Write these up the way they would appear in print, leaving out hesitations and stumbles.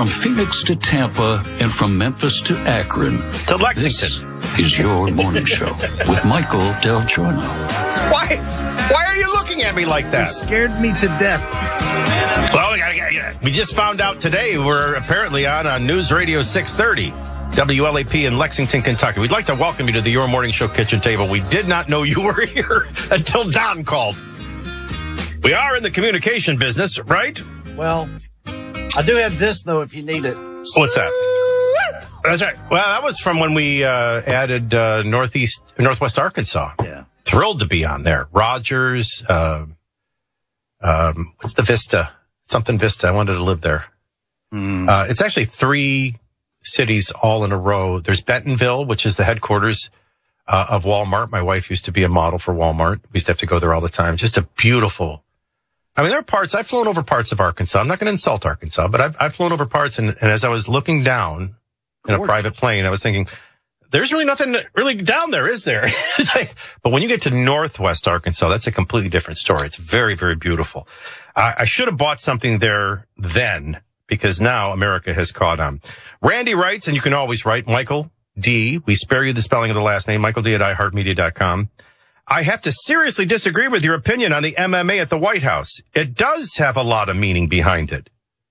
From Phoenix to Tampa and from Memphis to Akron. To Lexington. This is Your Morning Show with Michael Del Giorno. Why are you looking at me like that? It scared me to death. Well, we just found out today we're apparently on News Radio 630, WLAP in Lexington, Kentucky. We'd like to welcome you to the Your Morning Show kitchen table. We did not know you were here until Don called. We are in the communication business, right? Well, I do have this, though, if you need it. What's that? That's right. Well, that was from when we added Northwest Arkansas. Yeah. Thrilled to be on there. Rogers, what's the Vista? Something Vista. I wanted to live there. It's actually 3 cities all in a row. There's Bentonville, which is the headquarters of Walmart. My wife used to be a model for Walmart. We used to have to go there all the time. Just a beautiful... I mean, there are parts, I've flown over parts of Arkansas. I'm not going to insult Arkansas, but I've flown over parts, and as I was looking down in a private plane, I was thinking, there's really nothing really down there, is there? But when you get to Northwest Arkansas, that's a completely different story. It's very, very beautiful. I should have bought something there then, because now America has caught on. Randy writes, and you can always write, Michael D. We spare you the spelling of the last name, Michael D. at iHeartMedia.com. I have to seriously disagree with your opinion on the MMA at the White House. It does have a lot of meaning behind it.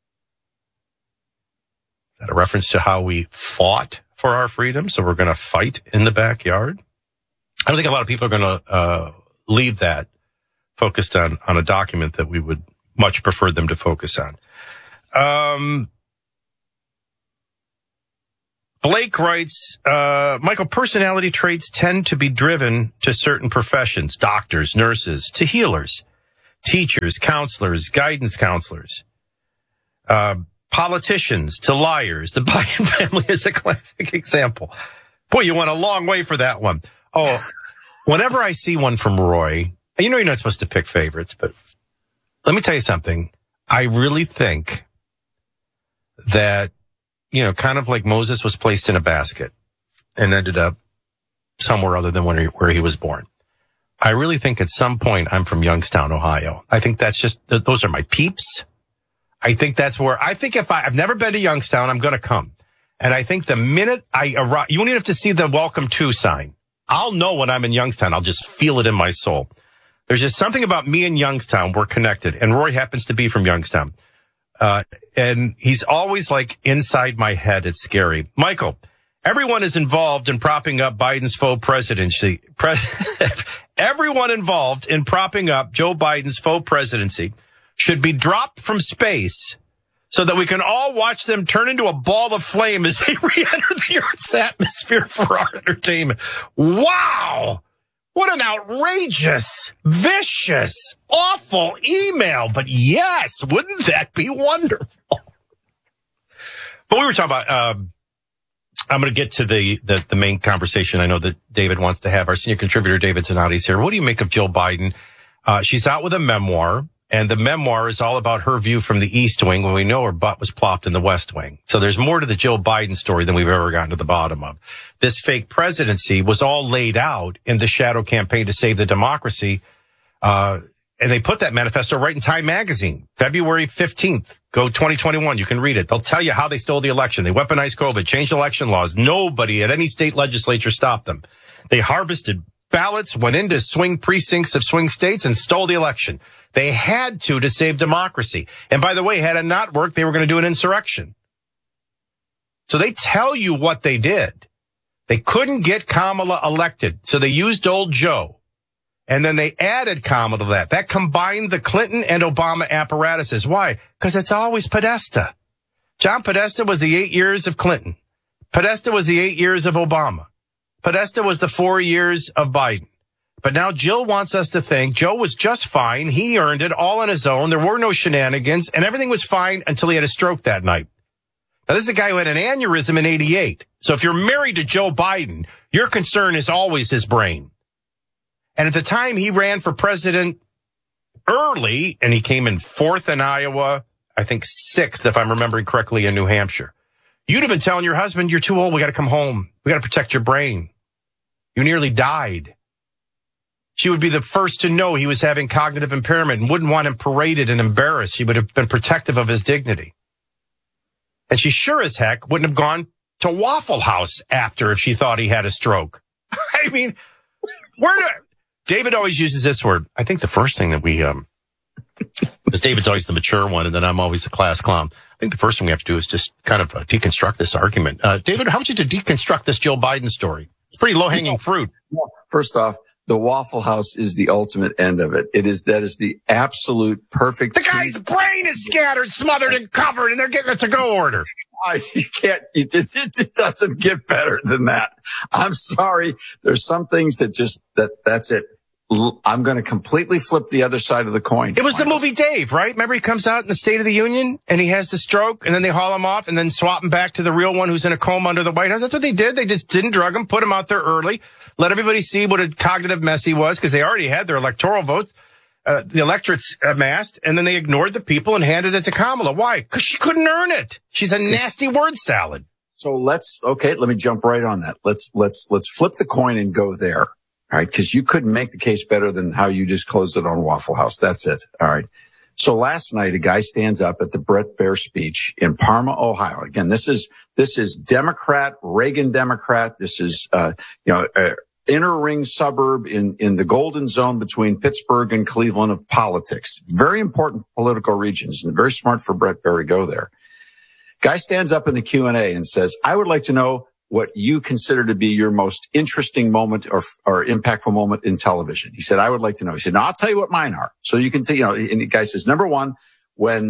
Is that a reference to how we fought for our freedom? So we're going to fight in the backyard? I don't think a lot of people are going to leave that focused on a document that we would much prefer them to focus on. Blake writes, Michael, personality traits tend to be driven to certain professions, doctors, nurses, to healers, teachers, counselors, guidance counselors, politicians, to liars. The Biden family is a classic example. Boy, you went a long way for that one. Oh, whenever I see one from Roy, you know you're not supposed to pick favorites, but let me tell you something. I really think that, you know, kind of like Moses was placed in a basket and ended up somewhere other than where he was born. I really think at some point I'm from Youngstown, Ohio. I think that's just, those are my peeps. I think that's where, I think if I've never been to Youngstown, I'm going to come. And I think the minute I arrive, you won't even have to see the welcome to sign. I'll know when I'm in Youngstown. I'll just feel it in my soul. There's just something about me and Youngstown. We're connected. And Roy happens to be from Youngstown. And he's always like inside my head. It's scary. Michael, everyone is involved in propping up Biden's faux presidency. Everyone involved in propping up Joe Biden's faux presidency should be dropped from space so that we can all watch them turn into a ball of flame as they re-enter the Earth's atmosphere for our entertainment. Wow! What an outrageous, vicious, awful email. But yes, wouldn't that be wonderful? But we were talking about, I'm going to get to the main conversation I know that David wants to have. Our senior contributor, David Zanotti's here. What do you make of Jill Biden? She's out with a memoir, and the memoir is all about her view from the East Wing when we know her butt was plopped in the West Wing. So there's more to the Jill Biden story than we've ever gotten to the bottom of. This fake presidency was all laid out in the shadow campaign to save the democracy. And they put that manifesto right in Time magazine, February 15th. Go 2021. You can read it. They'll tell you how they stole the election. They weaponized COVID, changed election laws. Nobody at any state legislature stopped them. They harvested ballots, went into swing precincts of swing states, and stole the election. They had to save democracy. And by the way, had it not worked, they were going to do an insurrection. So they tell you what they did. They couldn't get Kamala elected, so they used old Joe. And then they added Kamala to that. That combined the Clinton and Obama apparatuses. Why? Because it's always Podesta. John Podesta was the 8 years of Clinton. Podesta was the 8 years of Obama. Podesta was the 4 years of Biden. But now Jill wants us to think Joe was just fine. He earned it all on his own. There were no shenanigans, and everything was fine until he had a stroke that night. Now, this is a guy who had an aneurysm in 88. So if you're married to Joe Biden, your concern is always his brain. And at the time he ran for president early, and he came in 4th in Iowa, I think 6th, if I'm remembering correctly, in New Hampshire. You'd have been telling your husband, you're too old, we got to come home. We got to protect your brain. You nearly died. She would be the first to know he was having cognitive impairment and wouldn't want him paraded and embarrassed. She would have been protective of his dignity. And she sure as heck wouldn't have gone to Waffle House after if she thought he had a stroke. I mean, David always uses this word. I think the first thing that we, because David's always the mature one and then I'm always the class clown. I think the first thing we have to do is just kind of deconstruct this argument. David, how would you deconstruct this Joe Biden story? It's pretty low-hanging fruit. First off, the Waffle House is the ultimate end of it. That is the absolute perfect. The guy's brain is scattered, smothered, and covered, and they're getting a to-go order. You can't, it doesn't get better than that. I'm sorry. There's some things that's it. I'm going to completely flip the other side of the coin. It was the movie Dave, right? Remember he comes out in the State of the Union and he has the stroke and then they haul him off and then swap him back to the real one who's in a coma under the White House. That's what they did. They just didn't drug him, put him out there early, let everybody see what a cognitive mess he was because they already had their electoral votes, the electorate's amassed, and then they ignored the people and handed it to Kamala. Why? Because she couldn't earn it. She's a nasty word salad. So let me jump right on that. Let's flip the coin and go there. All right. Cause you couldn't make the case better than how you just closed it on Waffle House. That's it. All right. So last night, a guy stands up at the Bret Baier speech in Parma, Ohio. Again, this is Democrat, Reagan Democrat. This is, inner ring suburb in the golden zone between Pittsburgh and Cleveland of politics. Very important political regions and very smart for Bret Baier to go there. Guy stands up in the Q&A and says, I would like to know what you consider to be your most interesting moment or impactful moment in television. He said, I would like to know. He said, no, I'll tell you what mine are. So you can tell, and the guy says, number one, when,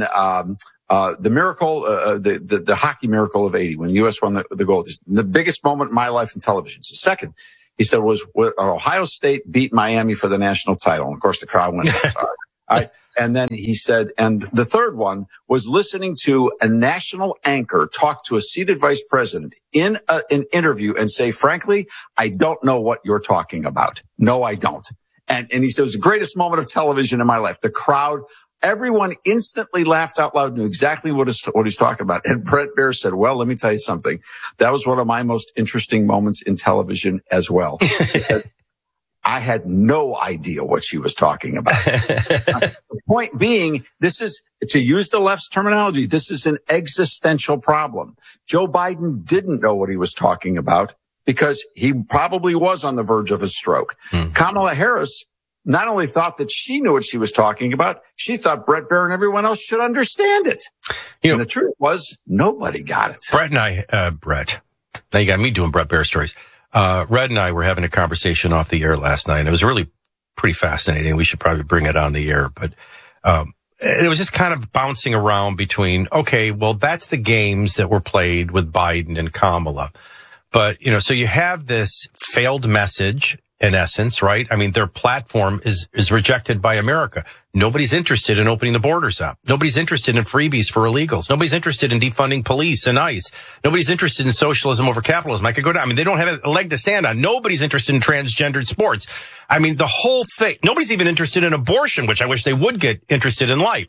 the miracle, the hockey miracle of 80, when the U.S. won the gold, is the biggest moment in my life in television. So second, he said, was when Ohio State beat Miami for the national title. And of course the crowd went, sorry. All right. And then he said, and the third one was listening to a national anchor talk to a seated vice president in an interview and say, frankly, I don't know what you're talking about. No, I don't. And he said, it was the greatest moment of television in my life. The crowd, everyone instantly laughed out loud, knew exactly what he's talking about. And Bret Baier said, well, let me tell you something. That was one of my most interesting moments in television as well. I had no idea what she was talking about. The point being, this is, to use the left's terminology, this is an existential problem. Joe Biden didn't know what he was talking about because he probably was on the verge of a stroke. Kamala Harris not only thought that she knew what she was talking about, she thought Bret Baier and everyone else should understand it. And the truth was, nobody got it. Brett and I, Brett, now you got me doing Bret Baier stories. Red and I were having a conversation off the air last night, and it was really pretty fascinating. We should probably bring it on the air, but it was just kind of bouncing around between, okay, well, that's the games that were played with Biden and Kamala. But, so you have this failed message, in essence, right? I mean, their platform is rejected by America. Nobody's interested in opening the borders up. Nobody's interested in freebies for illegals. Nobody's interested in defunding police and ICE. Nobody's interested in socialism over capitalism. I could go down. I mean, they don't have a leg to stand on. Nobody's interested in transgendered sports. I mean, the whole thing. Nobody's even interested in abortion, which I wish they would get interested in life.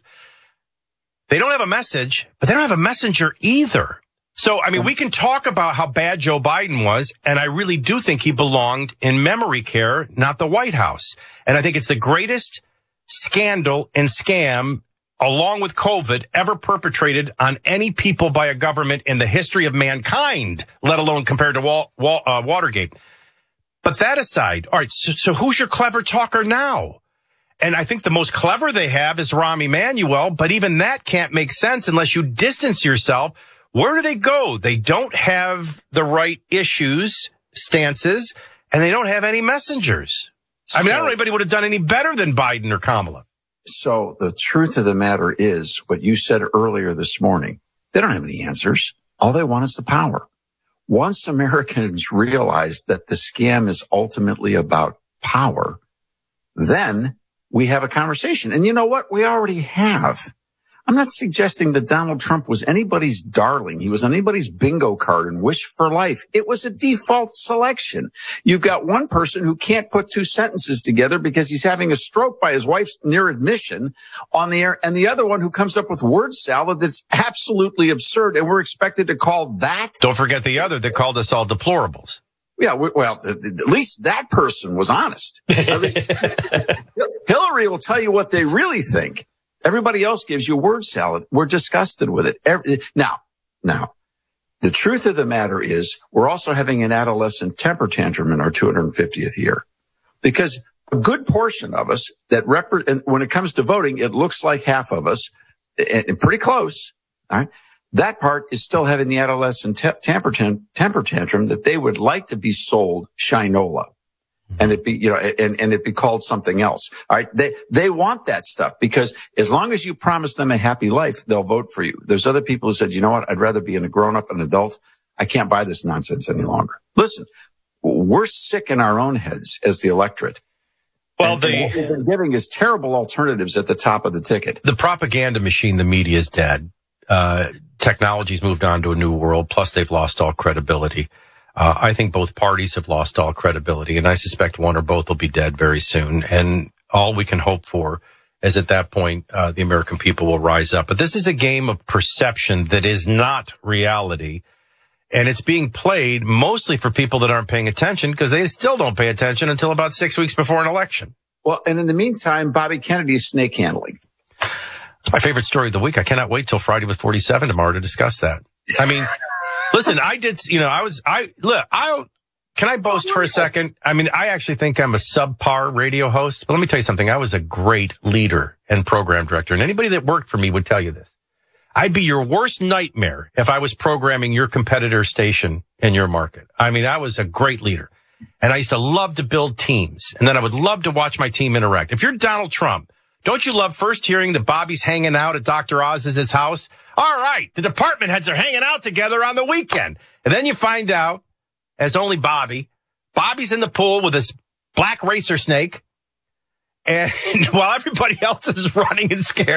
They don't have a message, but they don't have a messenger either. So, I mean, we can talk about how bad Joe Biden was, and I really do think he belonged in memory care, not the White House. And I think it's the greatest scandal and scam, along with COVID, ever perpetrated on any people by a government in the history of mankind, let alone compared to Watergate. But that aside, all right, so who's your clever talker now? And I think the most clever they have is Rahm Emanuel, but even that can't make sense unless you distance yourself. Where do they go? They don't have the right issues, stances, and they don't have any messengers. I mean, I don't know anybody would have done any better than Biden or Kamala. So the truth of the matter is what you said earlier this morning. They don't have any answers. All they want is the power. Once Americans realize that the scam is ultimately about power, then we have a conversation. And you know what? We already have. I'm not suggesting that Donald Trump was anybody's darling. He was anybody's bingo card and wish for life. It was a default selection. You've got one person who can't put two sentences together because he's having a stroke by his wife's near admission on the air, and the other one who comes up with word salad that's absolutely absurd, and we're expected to call that. Don't forget the other that called us all deplorables. Yeah, well, at least that person was honest. Hillary will tell you what they really think. Everybody else gives you word salad. We're disgusted with it. Now, Now, the truth of the matter is we're also having an adolescent temper tantrum in our 250th year, because a good portion of us and when it comes to voting, it looks like half of us, and pretty close. All right. That part is still having the adolescent temper tantrum that they would like to be sold Shinola. And it be, and it be called something else. All right. They want that stuff because as long as you promise them a happy life, they'll vote for you. There's other people who said, you know what? I'd rather be a grown up, an adult. I can't buy this nonsense any longer. Listen, we're sick in our own heads as the electorate. Well, what we've been giving is terrible alternatives at the top of the ticket. The propaganda machine, the media is dead. Technology's moved on to a new world. Plus they've lost all credibility. I think both parties have lost all credibility, and I suspect one or both will be dead very soon. And all we can hope for is at that point, the American people will rise up. But this is a game of perception that is not reality. And it's being played mostly for people that aren't paying attention because they still don't pay attention until about 6 weeks before an election. Well, and in the meantime, Bobby Kennedy is snake handling. It's my favorite story of the week. I cannot wait till Friday with 47 tomorrow to discuss that. I mean, listen, can I boast for a second? I mean, I actually think I'm a subpar radio host, but let me tell you something. I was a great leader and program director, and anybody that worked for me would tell you this. I'd be your worst nightmare if I was programming your competitor station in your market. I mean, I was a great leader, and I used to love to build teams, and then I would love to watch my team interact. If you're Donald Trump, don't you love first hearing that Bobby's hanging out at Dr. Oz's house? All right, the department heads are hanging out together on the weekend. And then you find out, as only Bobby's in the pool with his black racer snake, and while everybody else is running and scared.